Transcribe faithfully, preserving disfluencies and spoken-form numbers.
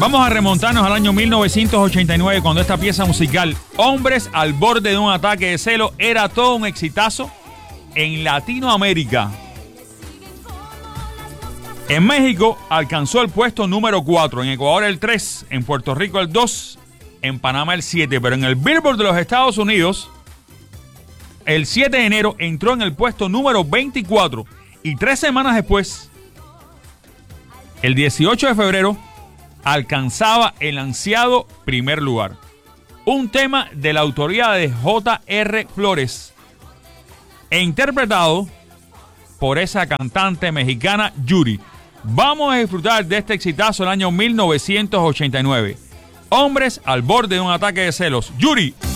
Vamos a remontarnos al año mil novecientos ochenta y nueve, cuando esta pieza musical, Hombres al borde de un ataque de celo, era todo un exitazo en Latinoamérica. En México alcanzó el puesto número cuatro, en Ecuador el tres, en Puerto Rico el dos, en Panamá el siete, pero en el Billboard de los Estados Unidos, el siete de enero entró en el puesto número veinticuatro y tres semanas después, el dieciocho de febrero, alcanzaba el ansiado primer lugar. Un tema de la autoría de J R Flores e interpretado por esa cantante mexicana Yuri. Vamos a disfrutar de este exitazo del año mil novecientos ochenta y nueve. Hombres al borde de un ataque de celos. Yuri.